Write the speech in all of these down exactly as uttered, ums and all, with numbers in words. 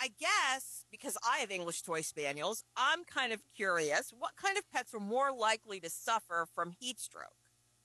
I guess because I have English toy spaniels, I'm kind of curious, what kind of pets are more likely to suffer from heat stroke?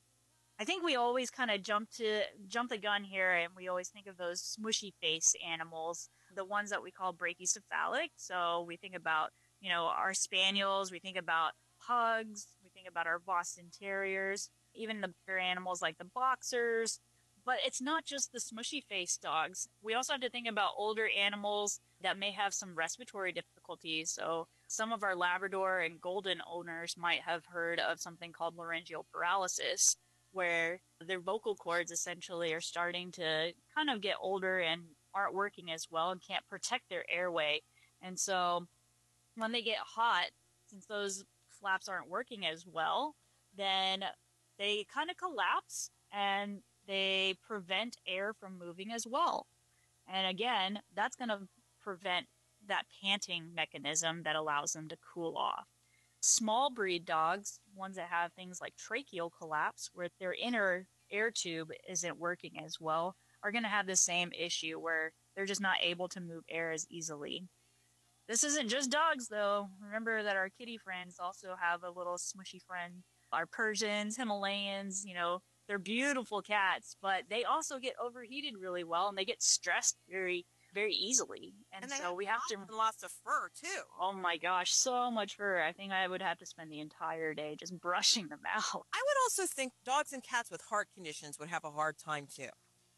I think we always kind of jump to jump the gun here, and we always think of those smushy face animals, the ones that we call brachycephalic. So we think about, you know, our spaniels, we think about pugs, we think about our Boston Terriers, even the bigger animals like the boxers. But it's not just the smushy face dogs. We also have to think about older animals that may have some respiratory difficulties. So some of our Labrador and Golden owners might have heard of something called laryngeal paralysis, where their vocal cords essentially are starting to kind of get older and aren't working as well and can't protect their airway. And so when they get hot, since those flaps aren't working as well, then they kind of collapse and they prevent air from moving as well. And again, that's going to prevent that panting mechanism that allows them to cool off. Small breed dogs, ones that have things like tracheal collapse, where their inner air tube isn't working as well, are going to have the same issue where they're just not able to move air as easily. This isn't just dogs, though. Remember that our kitty friends also have a little smushy friend. Our Persians, Himalayans, you know, they're beautiful cats, but they also get overheated really well, and they get stressed very very easily. And, and so have we have to lots of fur too. Oh my gosh, so much fur. I think I would have to spend the entire day just brushing them out. I would also think dogs and cats with heart conditions would have a hard time too.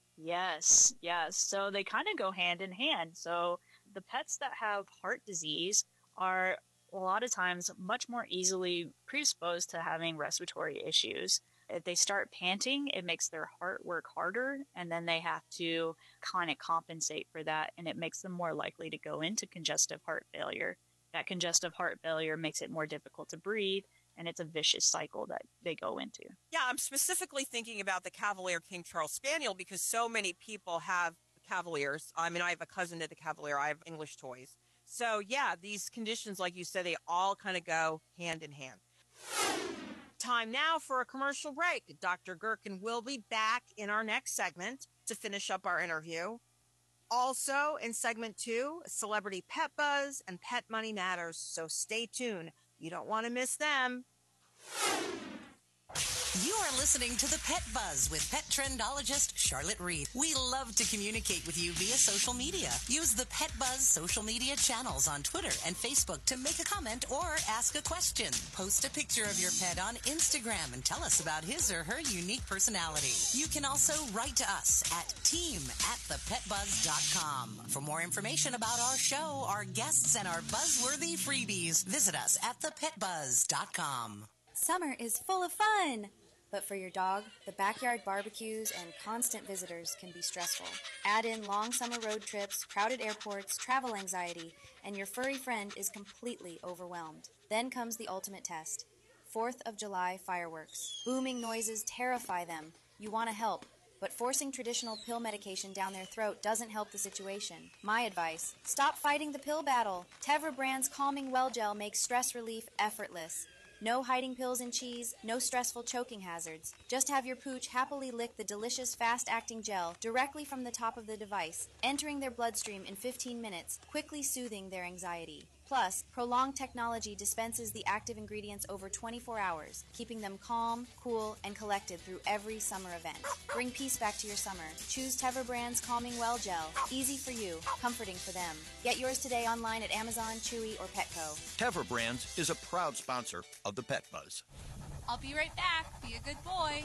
Yes, yes. So they kind of go hand in hand. So the pets that have heart disease are a lot of times much more easily predisposed to having respiratory issues. If they start panting, it makes their heart work harder, and then they have to kind of compensate for that, and it makes them more likely to go into congestive heart failure. That congestive heart failure makes it more difficult to breathe, and it's a vicious cycle that they go into. Yeah, I'm specifically thinking about the Cavalier King Charles Spaniel because so many people have Cavaliers. I mean, I have a cousin to the Cavalier. I have English toys. So, yeah, these conditions, like you said, they all kind of go hand in hand. Time now for a commercial break. Doctor Gerken will be back in our next segment to finish up our interview. Also, in segment two, Celebrity Pet Buzz and Pet Money Matters. So stay tuned. You don't want to miss them. You are listening to The Pet Buzz with pet trendologist Charlotte Reed. We love to communicate with you via social media. Use the Pet Buzz social media channels on Twitter and Facebook to make a comment or ask a question. Post a picture of your pet on Instagram and tell us about his or her unique personality. You can also write to us at team at the pet buzz dot com. For more information about our show, our guests, and our buzzworthy freebies, visit us at the pet buzz dot com. Summer is full of fun! But for your dog, the backyard barbecues and constant visitors can be stressful. Add in long summer road trips, crowded airports, travel anxiety, and your furry friend is completely overwhelmed. Then comes the ultimate test. fourth of July fireworks. Booming noises terrify them. You want to help, but forcing traditional pill medication down their throat doesn't help the situation. My advice, stop fighting the pill battle. Tevra brand's Calming Well Gel makes stress relief effortless. No hiding pills in cheese, no stressful choking hazards. Just have your pooch happily lick the delicious fast-acting gel directly from the top of the device, entering their bloodstream in fifteen minutes, quickly soothing their anxiety. Plus, Prolonged Technology dispenses the active ingredients over twenty-four hours, keeping them calm, cool, and collected through every summer event. Bring peace back to your summer. Choose Tevra brand's Calming Well Gel. Easy for you, comforting for them. Get yours today online at Amazon, Chewy, or Petco. Tevra Brands is a proud sponsor of the Pet Buzz. I'll be right back. Be a good boy.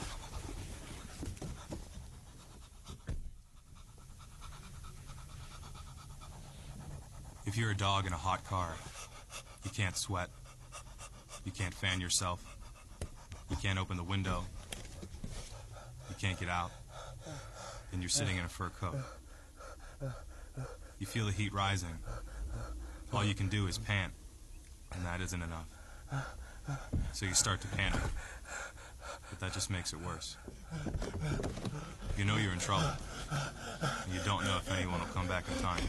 If you're a dog in a hot car, you can't sweat, you can't fan yourself, you can't open the window, you can't get out, and you're sitting in a fur coat. You feel the heat rising. All you can do is pant, and that isn't enough. So you start to panic, but that just makes it worse. You know you're in trouble, and you don't know if anyone will come back in time.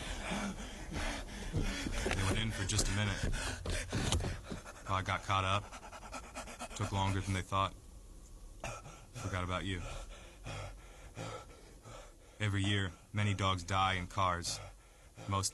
They went in for just a minute. Well, I got caught up. Took longer than they thought. Forgot about you. Every year, many dogs die in cars. Most